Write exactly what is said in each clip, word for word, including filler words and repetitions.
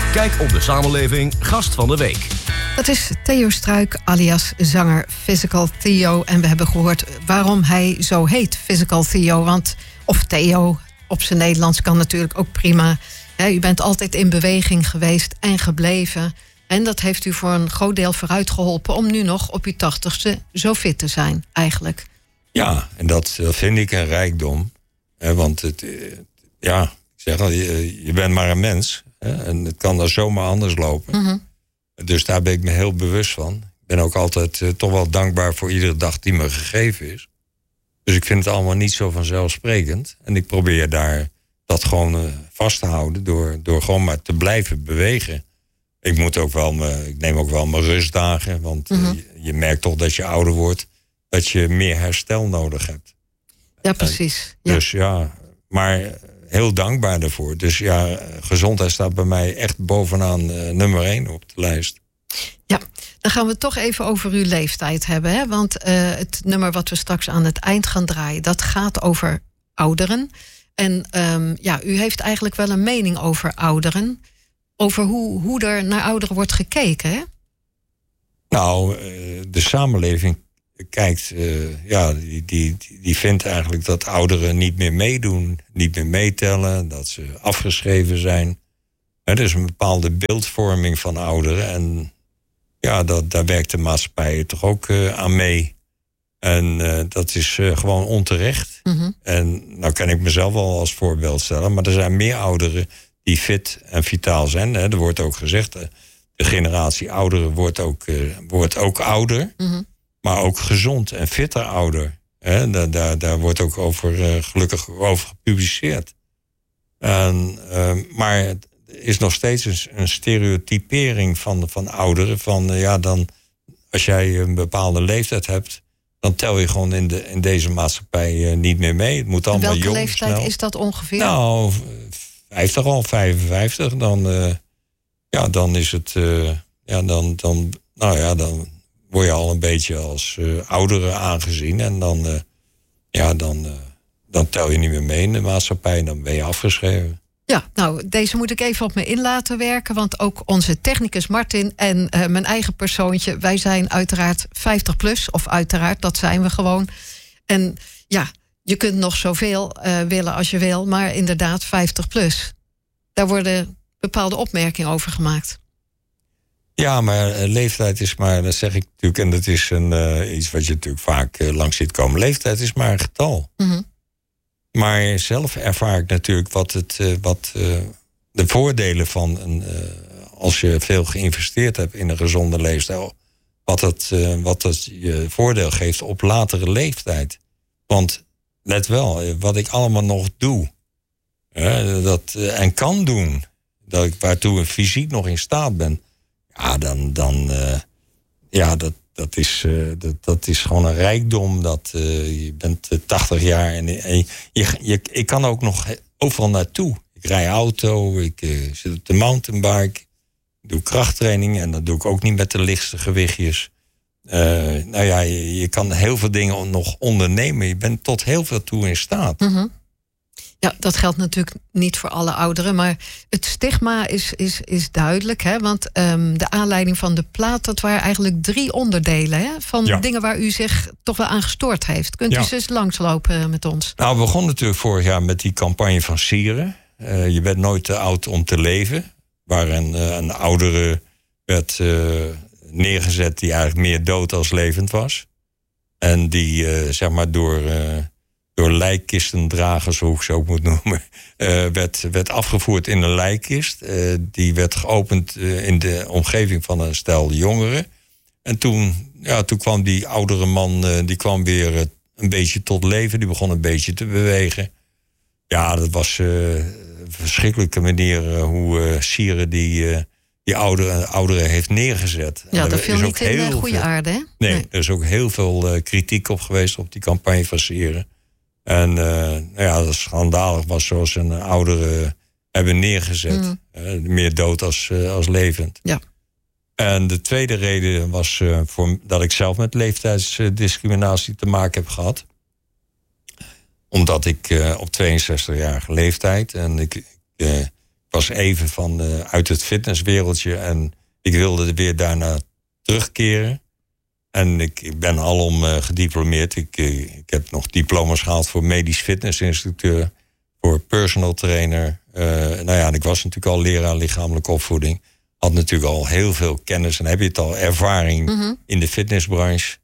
Kijk op de samenleving Gast van de Week. Dat is Theo Struik, alias zanger Physical Theo. En we hebben gehoord waarom hij zo heet, Physical Theo. Want, of Theo, op zijn Nederlands kan natuurlijk ook prima. He, u bent altijd in beweging geweest en gebleven. En dat heeft u voor een groot deel vooruit geholpen om nu nog op uw tachtigste zo fit te zijn, eigenlijk. Ja, en dat vind ik een rijkdom. Hè, want het, ja, ik zeg al, je, je bent maar een mens. Hè, en het kan dan zomaar anders lopen. Mm-hmm. Dus daar ben ik me heel bewust van. Ik ben ook altijd uh, toch wel dankbaar voor iedere dag die me gegeven is. Dus ik vind het allemaal niet zo vanzelfsprekend. En ik probeer daar dat gewoon uh, vast te houden door, door gewoon maar te blijven bewegen. Ik moet ook wel me, ik neem ook wel mijn rustdagen. Want uh, mm-hmm. je, je merkt toch dat je ouder wordt, dat je meer herstel nodig hebt. Ja, precies. Uh, dus ja. ja, maar heel dankbaar daarvoor. Dus ja, gezondheid staat bij mij echt bovenaan uh, nummer één op de lijst. Ja, dan gaan we het toch even over uw leeftijd hebben. Hè? Want uh, het nummer wat we straks aan het eind gaan draaien, dat gaat over ouderen. En um, ja, u heeft eigenlijk wel een mening over ouderen. Over hoe, hoe er naar ouderen wordt gekeken, hè? Nou, uh, de samenleving kijkt, uh, ja, die, die, die vindt eigenlijk dat ouderen niet meer meedoen, niet meer meetellen, dat ze afgeschreven zijn. Er is een bepaalde beeldvorming van ouderen en ja, dat, daar werkt de maatschappij toch ook uh, aan mee. En uh, dat is uh, gewoon onterecht. Mm-hmm. En nou kan ik mezelf wel als voorbeeld stellen, maar er zijn meer ouderen die fit en vitaal zijn. Hè. Er wordt ook gezegd, uh, de generatie ouderen wordt ook, uh, wordt ook ouder, mm-hmm. maar ook gezond en fitter ouder. Hè. Daar, daar, daar wordt ook over, uh, gelukkig over gepubliceerd. En, uh, maar het is nog steeds een, een stereotypering van, van ouderen. Van uh, ja, dan als jij een bepaalde leeftijd hebt, dan tel je gewoon in, de, in deze maatschappij uh, niet meer mee. Het moet allemaal jong, welke leeftijd snel. Is dat ongeveer? Nou, vijftig al, vijfenvijftig. Dan, uh, ja, dan is het, uh, ja, dan, dan, nou ja, dan word je al een beetje als uh, oudere aangezien. En dan, uh, ja, dan, uh, dan tel je niet meer mee in de maatschappij. Dan ben je afgeschreven. Ja, nou, deze moet ik even op me in laten werken. Want ook onze technicus Martin en uh, mijn eigen persoontje, wij zijn uiteraard vijftig plus. Of uiteraard, dat zijn we gewoon. En ja, je kunt nog zoveel uh, willen als je wil, maar inderdaad vijftig plus. Daar worden bepaalde opmerkingen over gemaakt. Ja, maar uh, leeftijd is maar, dat zeg ik natuurlijk, en dat is een, uh, iets wat je natuurlijk vaak uh, langs ziet komen. Leeftijd is maar een getal. Mm-hmm. Maar zelf ervaar ik natuurlijk wat, het, uh, wat uh, de voordelen van een, uh, als je veel geïnvesteerd hebt in een gezonde leefstijl, wat het, uh, wat het je voordeel geeft op latere leeftijd. Want let wel, wat ik allemaal nog doe, uh, dat, uh, en kan doen, dat ik waartoe ik fysiek nog in staat ben, ja, dan, dan uh, ja, dat, dat, is, uh, dat, dat is gewoon een rijkdom. Dat, uh, je bent uh, tachtig jaar en, en je, je, ik kan ook nog overal naartoe. Ik rij auto, ik uh, zit op de mountainbike, ik doe krachttraining en dat doe ik ook niet met de lichtste gewichtjes. Uh, nou ja, je, je kan heel veel dingen nog ondernemen. Je bent tot heel veel toe in staat. Mm-hmm. Ja, dat geldt natuurlijk niet voor alle ouderen, maar het stigma is, is, is duidelijk. Hè? Want um, de aanleiding van de plaat, dat waren eigenlijk drie onderdelen, hè? Van ja. dingen waar u zich toch wel aan gestoord heeft. Kunt ja. u eens langslopen met ons? Nou, we begonnen natuurlijk vorig jaar met die campagne van Sieren. Uh, je bent nooit te oud om te leven. Waar een, uh, een oudere werd uh, neergezet die eigenlijk meer dood als levend was. En die, uh, zeg maar, door... Uh, door lijkkistendragers, hoe ik ze ook moet noemen, uh, werd, werd afgevoerd in een lijkkist. Uh, die werd geopend uh, in de omgeving van een stel jongeren. En toen, ja, toen kwam die oudere man, uh, die kwam weer uh, een beetje tot leven. Die begon een beetje te bewegen. Ja, dat was uh, een verschrikkelijke manier uh, hoe uh, Sieren die, uh, die ouderen, ouderen heeft neergezet. Ja, dat viel niet in goede aarde, hè? Nee, nee, er is ook heel veel uh, kritiek op geweest op die campagne van Sieren. En uh, nou ja, dat schandalig was zoals een oudere hebben neergezet. Mm. Uh, meer dood als, uh, als levend. Ja. En de tweede reden was uh, voor, dat ik zelf met leeftijdsdiscriminatie te maken heb gehad. Omdat ik uh, op tweeënzestigjarige leeftijd, en ik, uh, was even van uh, uit het fitnesswereldje en ik wilde er weer daarna terugkeren. En ik, ik ben alom uh, gediplomeerd. Ik, uh, ik heb nog diploma's gehaald voor medisch fitnessinstructeur, voor personal trainer. Uh, nou ja, en ik was natuurlijk al leraar lichamelijke opvoeding. Had natuurlijk al heel veel kennis en heb je het al ervaring mm-hmm. in de fitnessbranche.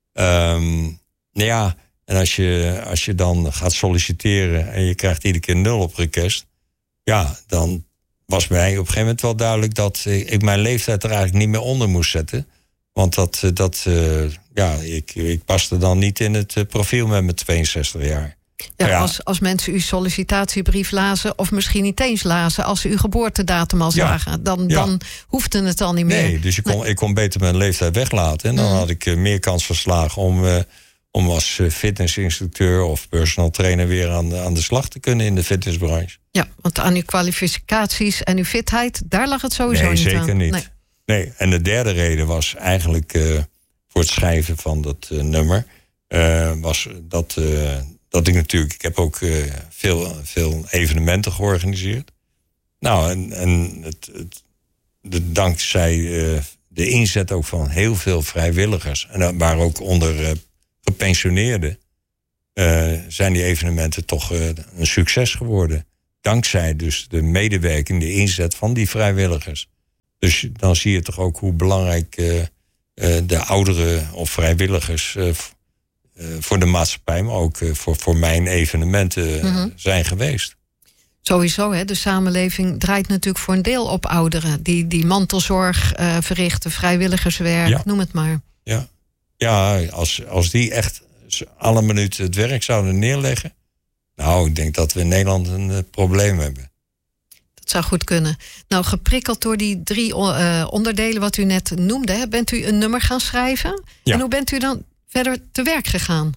Um, nou ja, en als je, als je dan gaat solliciteren en je krijgt iedere keer nul op request, ja, dan was mij op een gegeven moment wel duidelijk dat ik mijn leeftijd er eigenlijk niet meer onder moest zetten. Want dat, dat uh, ja, ik, ik paste dan niet in het profiel met mijn tweeënzestig jaar. Ja, ja. Als, als mensen uw sollicitatiebrief lazen, of misschien niet eens lazen, als ze uw geboortedatum al zagen, ja. dan, ja. dan hoefde het al niet meer. Nee, dus je kon, nee. ik kon beter mijn leeftijd weglaten. En dan mm. had ik uh, meer kans verslagen om, uh, om als uh, fitnessinstructeur of personal trainer weer aan, aan de slag te kunnen in de fitnessbranche. Ja, want aan uw kwalificaties en uw fitheid, daar lag het sowieso nee, niet zeker aan. Niet. Nee, zeker niet. Nee, en de derde reden was eigenlijk uh, voor het schrijven van dat uh, nummer, uh, was dat... Uh, Dat ik natuurlijk, ik heb ook uh, veel, veel evenementen georganiseerd. Nou, en, en het, het, de, dankzij uh, de inzet ook van heel veel vrijwilligers, en dat waren ook onder uh, gepensioneerden, uh, zijn die evenementen toch uh, een succes geworden. Dankzij dus de medewerking, de inzet van die vrijwilligers. Dus dan zie je toch ook hoe belangrijk uh, uh, de ouderen of vrijwilligers Uh, Uh, voor de maatschappij, maar ook uh, voor, voor mijn evenementen uh, mm-hmm. zijn geweest. Sowieso, hè, de samenleving draait natuurlijk voor een deel op ouderen. Die, die mantelzorg uh, verrichten, vrijwilligerswerk, ja. noem het maar. Ja, ja als, als die echt alle minuten het werk zouden neerleggen, nou, ik denk dat we in Nederland een uh, probleem hebben. Dat zou goed kunnen. Nou, geprikkeld door die drie uh, onderdelen wat u net noemde, hè, bent u een nummer gaan schrijven? Ja. En hoe bent u dan verder te werk gegaan?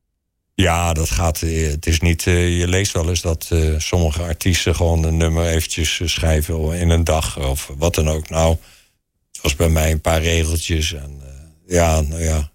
Ja, dat gaat. Het is niet. Uh, je leest wel eens dat uh, sommige artiesten gewoon een nummer eventjes schrijven in een dag of wat dan ook. Nou, het was bij mij een paar regeltjes en uh, ja, nou ja.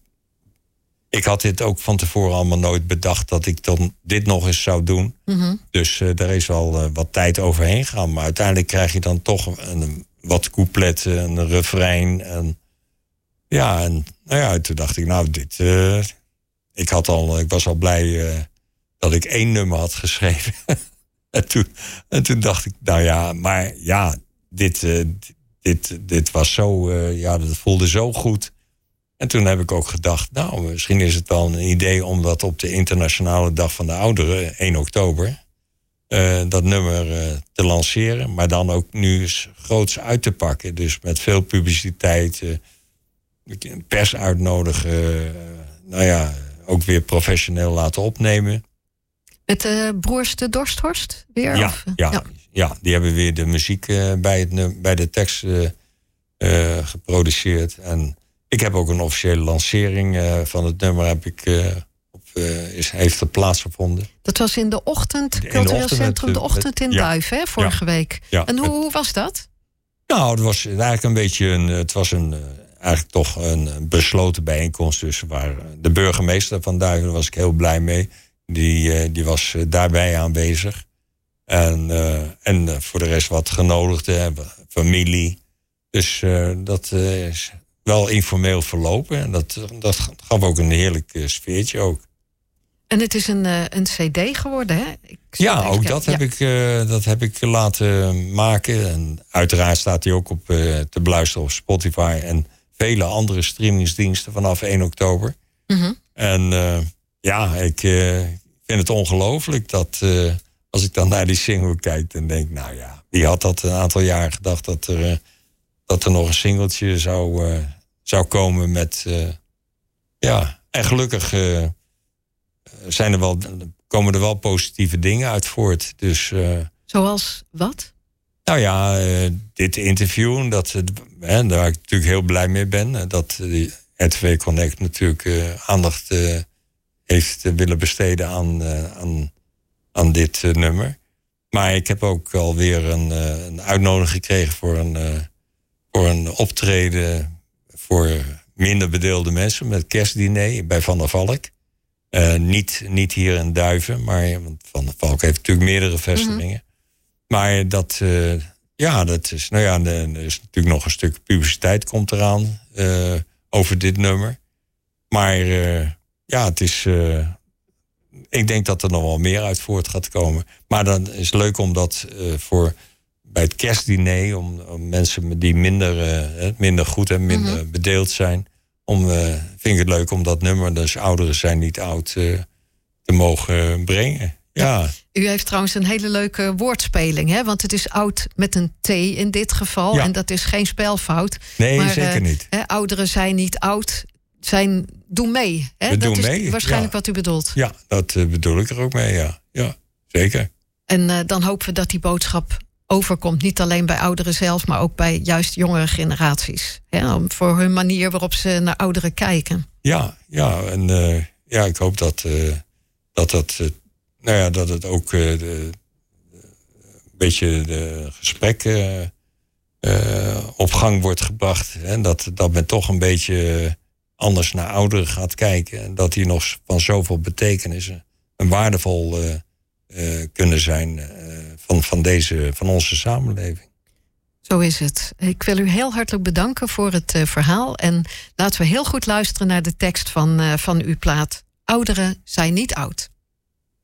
Ik had dit ook van tevoren allemaal nooit bedacht dat ik dan dit nog eens zou doen. Mm-hmm. Dus uh, daar is wel uh, wat tijd overheen gegaan. Maar uiteindelijk krijg je dan toch een, een, wat coupletten, een refrein en ja, en nou ja, toen dacht ik, nou, dit. Uh, ik, had al, ik was al blij uh, dat ik één nummer had geschreven. en, toen, en toen dacht ik, nou ja, maar ja, dit, uh, dit, dit was zo, uh, ja, dat voelde zo goed. En toen heb ik ook gedacht, nou, misschien is het wel een idee om dat op de Internationale Dag van de Ouderen, één oktober, uh, dat nummer uh, te lanceren. Maar dan ook nu eens groots uit te pakken. Dus met veel publiciteit. Uh, pers uitnodigen, uh, nou ja, ook weer professioneel laten opnemen. Met de uh, broers de Dorsthorst weer? Ja, of? Ja, ja. ja, die hebben weer de muziek uh, bij, het, bij de tekst uh, uh, geproduceerd. En ik heb ook een officiële lancering uh, van het nummer heb ik, uh, op, uh, is, heeft er plaatsgevonden. Dat was in de ochtend, in Cultureel de ochtend Centrum, met, de ochtend in met, Duif, hè, vorige ja, week. Ja, en hoe, met, hoe was dat? Nou, het was eigenlijk een beetje een, het was een uh, eigenlijk toch een besloten bijeenkomst. Dus waar de burgemeester van Duiven, daar was ik heel blij mee. Die, die was daarbij aanwezig. En, uh, en voor de rest wat genodigden, familie. Dus uh, dat uh, is wel informeel verlopen. En dat, dat gaf ook een heerlijk uh, sfeertje ook. En het is een, uh, een cd geworden, hè? Ik ja, ook dat, ja. Heb ik, uh, dat heb ik laten maken. En uiteraard staat hij ook op uh, te beluisteren op Spotify en vele andere streamingsdiensten vanaf één oktober. Mm-hmm. En uh, ja, ik uh, vind het ongelooflijk dat uh, als ik dan naar die single kijk en denk, nou ja, wie had dat een aantal jaar gedacht dat er, uh, dat er nog een singeltje zou, uh, zou komen met, uh, ja, en gelukkig uh, zijn er wel, komen er wel positieve dingen uit voort. Dus, uh, zoals wat? Nou ja, uh, dit interview, dat, uh, hè, daar ik natuurlijk heel blij mee ben. Dat uh, R T V Connect natuurlijk uh, aandacht uh, heeft uh, willen besteden aan, uh, aan, aan dit uh, nummer. Maar ik heb ook alweer een, uh, een uitnodiging gekregen voor een, uh, voor een optreden voor minder bedeelde mensen met kerstdiner bij Van der Valk. Uh, niet, niet hier in Duiven, maar want Van der Valk heeft natuurlijk meerdere vestigingen. Mm-hmm. maar dat, uh, ja, dat is, nou ja, er is natuurlijk nog een stuk publiciteit komt eraan uh, over dit nummer. Maar uh, ja, het is, uh, ik denk dat er nog wel meer uit voort gaat komen. Maar dan is het leuk om dat uh, voor bij het kerstdiner, om, om mensen die minder, uh, minder goed en minder mm-hmm. bedeeld zijn, om, uh, vind ik het leuk om dat nummer, dus ouderen zijn niet oud, uh, te mogen brengen. Ja. U heeft trouwens een hele leuke woordspeling, hè? Want het is oud met een T in dit geval. Ja. En dat is geen spelfout. Nee, maar, zeker uh, niet. Hè, ouderen zijn niet oud, zijn doen mee. Hè? We dat doen is mee, waarschijnlijk ja. wat u bedoelt. Ja, dat uh, bedoel ik er ook mee, ja. Ja, zeker. En uh, dan hopen we dat die boodschap overkomt. Niet alleen bij ouderen zelf, maar ook bij juist jongere generaties. Hè? Voor hun manier waarop ze naar ouderen kijken. Ja, ja. En uh, ja, ik hoop dat uh, dat, dat, uh, nou ja, dat het ook uh, de, een beetje de gesprekken uh, op gang wordt gebracht. En dat, dat men toch een beetje anders naar ouderen gaat kijken. En dat die nog van zoveel betekenis en waardevol uh, uh, kunnen zijn uh, van, van, deze, van onze samenleving. Zo is het. Ik wil u heel hartelijk bedanken voor het uh, verhaal. En laten we heel goed luisteren naar de tekst van, uh, van uw plaat. Ouderen zijn niet oud.